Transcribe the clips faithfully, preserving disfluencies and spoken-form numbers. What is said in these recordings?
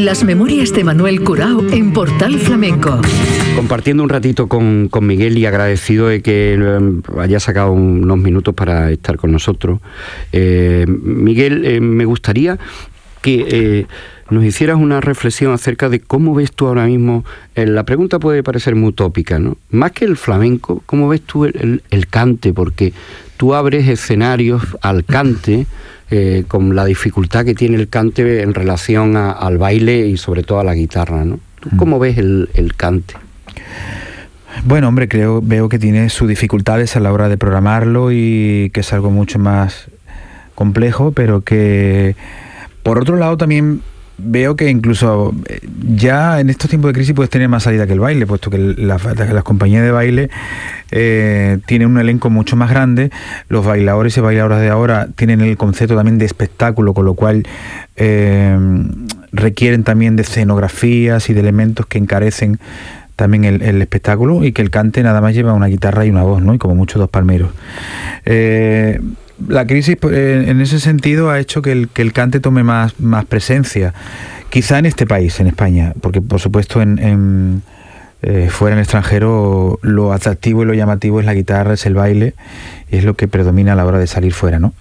Las memorias de Manuel Curao en Portal Flamenco. Compartiendo un ratito con, con Miguel y agradecido de que eh, haya sacado unos minutos para estar con nosotros. Eh, Miguel, eh, me gustaría que eh, nos hicieras una reflexión acerca de cómo ves tú ahora mismo, eh, la pregunta puede parecer muy utópica, ¿no? Más que el flamenco, ¿cómo ves tú el, el, el cante? Porque tú abres escenarios al cante, eh, con la dificultad que tiene el cante en relación a, al baile y sobre todo a la guitarra, ¿no? ¿Tú cómo ves el, el cante? Bueno, hombre, creo, veo que tiene sus dificultades a la hora de programarlo y que es algo mucho más complejo, pero que por otro lado también veo que incluso ya en estos tiempos de crisis puedes tener más salida que el baile, puesto que las, las compañías de baile eh, tienen un elenco mucho más grande, los bailadores y bailadoras de ahora tienen el concepto también de espectáculo, con lo cual eh, requieren también de escenografías y de elementos que encarecen también el, el espectáculo, y que el cante nada más lleva una guitarra y una voz, ¿no? Y como mucho dos palmeros. Eh, La crisis en ese sentido ha hecho que el, que el cante tome más, más presencia, quizá en este país, en España, porque por supuesto en, en eh, fuera en el extranjero lo atractivo y lo llamativo es la guitarra, es el baile, y es lo que predomina a la hora de salir fuera, ¿no?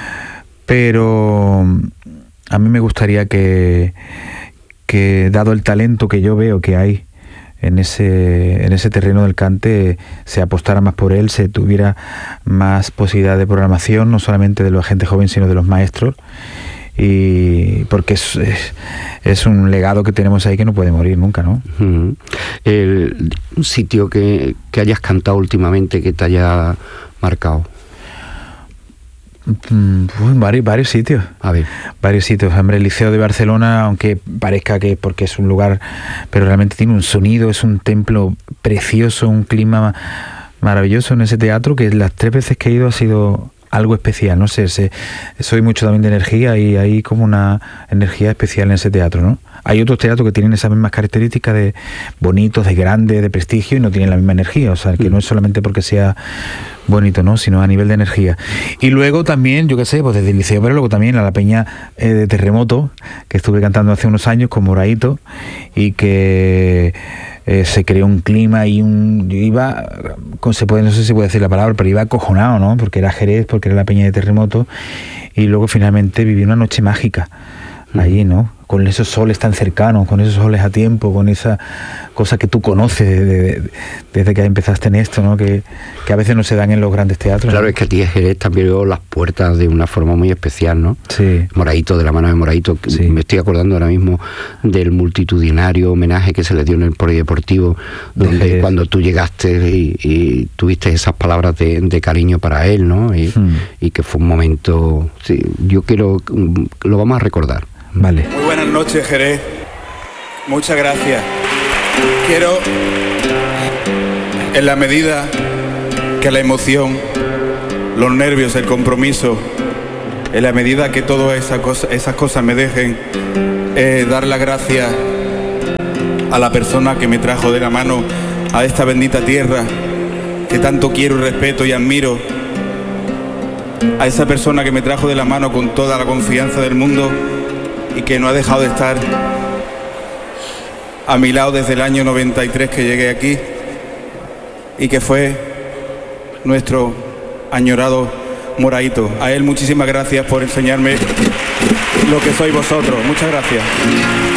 Pero a mí me gustaría que, que dado el talento que yo veo que hay en ese en ese terreno del cante, se apostara más por él, se tuviera más posibilidad de programación, no solamente de los agentes jóvenes, sino de los maestros, y porque es, es, es un legado que tenemos ahí que no puede morir nunca, ¿no? Uh-huh. El, un sitio que, que hayas cantado últimamente que te haya marcado. Pues varios, varios sitios. A ver. Varios sitios. Hombre, el Liceo de Barcelona, aunque parezca que porque es un lugar, pero realmente tiene un sonido, es un templo precioso, un clima maravilloso en ese teatro, que las tres veces que he ido ha sido algo especial, no sé, sé soy mucho también de energía y hay como una energía especial en ese teatro, ¿no? Hay otros teatros que tienen esas mismas características de bonitos, de grandes, de prestigio, y no tienen la misma energía, o sea, que no es solamente porque sea bonito, ¿no? Sino a nivel de energía. Y luego también, yo qué sé, pues desde el Liceo, pero luego también a la Peña eh, de Terremoto, que estuve cantando hace unos años con Moraito, y que eh, se creó un clima y un... Yo iba, se puede, no sé si se puede decir la palabra, pero iba acojonado, ¿no? Porque era Jerez, porque era la Peña de Terremoto, y luego finalmente viví una noche mágica allí, ¿no? Con esos soles tan cercanos, con esos soles a tiempo, con esa cosa que tú conoces de, de, de, desde que empezaste en esto, ¿no? Que, que a veces no se dan en los grandes teatros. Claro, ¿no? Es que a ti Jerez también abrió las puertas de una forma muy especial, ¿no? Sí. Moraito, de la mano de Moraito, Sí. Me estoy acordando ahora mismo del multitudinario homenaje que se le dio en el polideportivo, donde Jerez. Cuando tú llegaste y, y tuviste esas palabras de, de cariño para él, ¿no? Y, hmm. y que fue un momento, sí, yo quiero, lo vamos a recordar. Vale. Muy buenas noches, Jerez. Muchas gracias. Quiero, en la medida que la emoción, los nervios, el compromiso, en la medida que todas esas cosas, esas cosas me dejen, eh, dar las gracias a la persona que me trajo de la mano a esta bendita tierra que tanto quiero y respeto y admiro, a esa persona que me trajo de la mano con toda la confianza del mundo y que no ha dejado de estar a mi lado desde el año noventa y tres que llegué aquí, y que fue nuestro añorado Moraito. A él muchísimas gracias por enseñarme lo que sois vosotros. Muchas gracias.